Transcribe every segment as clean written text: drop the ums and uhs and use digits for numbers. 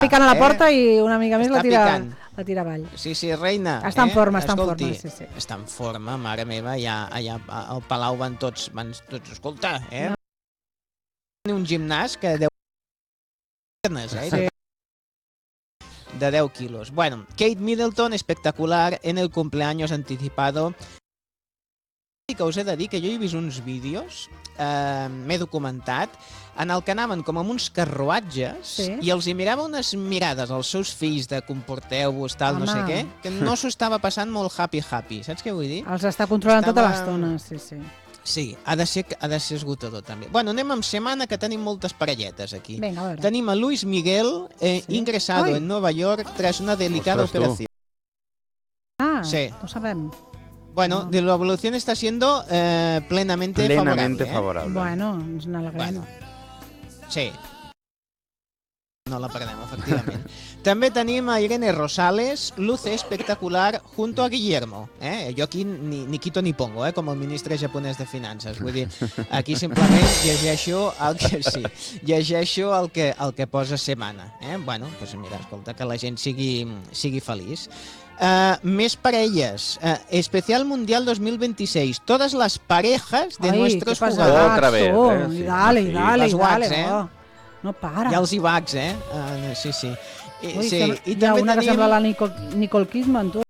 Picant a la porta i una mica més la tira avall. Sí, reina. Està en forma, Escolti, sí. Està en forma, mare meva, allà al Palau van tots, escolta, un gimnàs que deu Sí. de 10 quilos. Bueno, Kate Middleton, espectacular en el cumpleaños anticipado. Que us he de dir que jo he vist uns vídeos, m'he documentat, en el que anaven com amb uns carruatges i els hi mirava unes mirades als seus fills de comporteu-vos, tal, no sé què, que no s'ho estava passant molt happy, saps què vull dir? Els està controlant tota l'estona, sí. Sí, ha de ser esgotador també. Bueno, anem amb setmana, que tenim moltes parelletes aquí. Venga, a veure. Tenim a Luis Miguel, ingresado en Nueva York tras una delicada operación. Sí. No sabem. Bueno, la evolución está siendo plenamente favorable. Bueno, ens n'alegrem. Bueno, sí. No la perdem, efectivament. També tenim a Irene Rosales, luce espectacular junto a Guillermo. Jo aquí ni quito ni pongo, com el ministre japonès de Finances. Vull dir, aquí simplement llegeixo el que posa setmana. Bueno, doncs mira, escolta, que la gent sigui feliç. Més parelles. Especial Mundial 2026. Todas las parejas de nuestros jugadores. Otra vez. Y dale. Les guacs, No para. Hi ha els ivacs, sí. I hi ha una que sembla la Nicole Kidman, tu.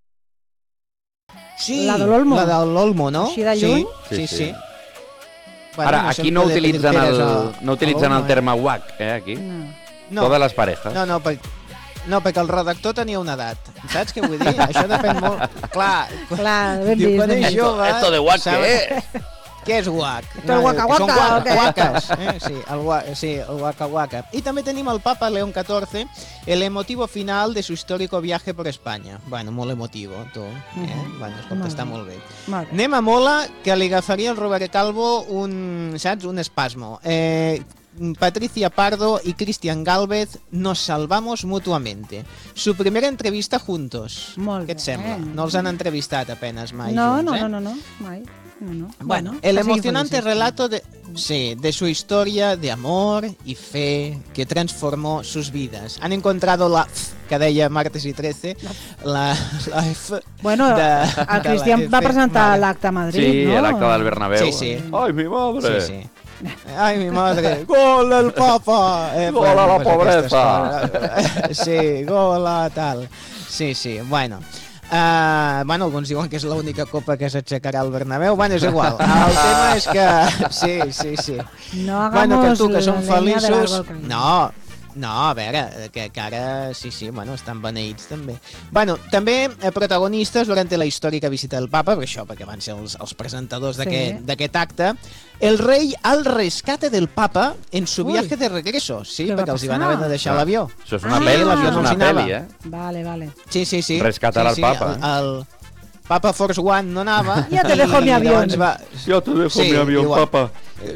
Sí, la de l'Olmo. La de l'Olmo, no? Així de lluny? Sí. Ara, aquí no utilitzen el terme guac, aquí. No. Totes les parejas. No, perquè el redactor tenia una edat. Saps què vull dir? Això depèn molt... Clar, ben vist. Quan és jove... Esto de guac, què? Què és guac? El guaca-guaca, o què? Guaques, sí, el guaca-guaca. I també tenim el Papa León XIV, el emotivo final de su histórico viaje por España. Bueno, molt emotivo, tu. Bueno, escolta, està molt bé. Anem a Mola, que li agafaria el Robert Calvo un espasmo. Patricia Pardo y Cristian Gálvez nos salvamos mutuamente. Su primera entrevista juntos. Què et sembla? No els han entrevistat apenas mai junts, No, mai. Bueno, el emocionante relato de su historia de amor y fe que transformó sus vidas. Han encontrado la que deia Martes y 13, la F. Bueno, el Cristian va presentar l'acte a Madrid, ¿no? Sí, l'acte del Bernabéu. Sí. Ai, mi madre. Sí. Ai, mi madre, gol el Papa! Gol a la pobreza! Sí, gol a tal. Sí, bueno. Alguns diuen que és l'única copa que s'aixecarà al Bernabéu. Bueno, és igual. El tema és que... Sí. No hagamos que són feliços... No, a veure, que ara bueno, estan beneïts també. Bueno, també protagonistes durant la històrica visita del Papa, perquè van ser els presentadors d'aquest acte, el rei al rescate del Papa en su viaje de regreso. Sí, perquè els hi van haver de deixar l'avió. Això és una pel·li, Vale. Sí. Rescatar al Papa. El Papa Force One no anava. Ja te dejo mi avión. Ja te dejo mi avión, Papa.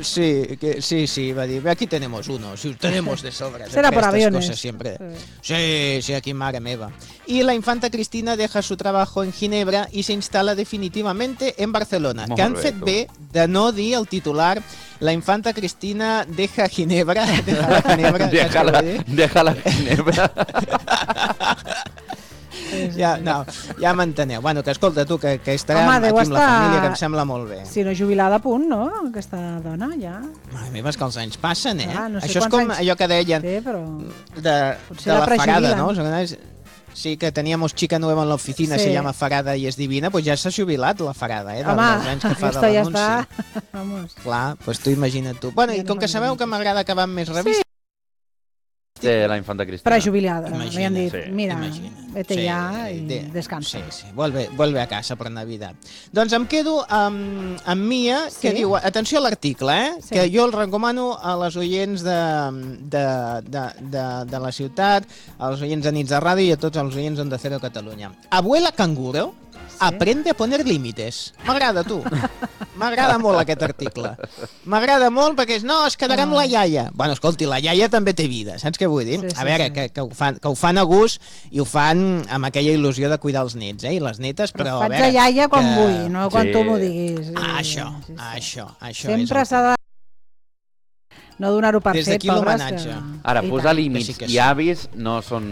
Sí, va dir, aquí tenemos uno, tenemos de sobra. Será por aviones. Cosas siempre. Sí, aquí mare meva. Y la infanta Cristina deja su trabajo en Ginebra y se instala definitivamente en Barcelona. Que han fet bé de no dir el titular la infanta Cristina deja Ginebra. Deja la Ginebra. Ja m'enteneu. Bueno, que escolta tu, que estarà aquí amb la família, que em sembla molt bé. Si no jubilada a punt, no? Aquesta dona ja... Mare meva, és que els anys passen, Això és com allò que deien de la farada, no? Sí, que teníamos chica nueva en la oficina, se llama Farada y es divina, pues ja s'ha jubilat la Farada, dels anys que fa de l'anunci. Clar, doncs tu imagina't tu. Bueno, i com que sabeu que m'agrada acabar amb més revistes, de la infanta Cristina. Prejubilada. Li han dit, mira, vete ja i descansa. Sí. Vuelve a casa per Navidad. Doncs em quedo amb Mia, que diu... Atenció a l'article, que jo el recomano a les oients de la ciutat, als oients de Nits de Ràdio i a tots els oients de Cero Catalunya. Abuela Canguro aprende a poner límites. M'agrada, tu. M'agrada molt aquest article. M'agrada molt perquè es quedarà amb la iaia. Bueno, escolti, la iaia també té vida, saps què vull dir? A veure, que ho fan a gust i ho fan amb aquella il·lusió de cuidar els nets, i les netes, però a veure... Faig a iaia quan vull, no quan tu m'ho diguis. Això. Sempre s'ha de... No donar-ho per fet, pobres. Ara, posar límits i avis no són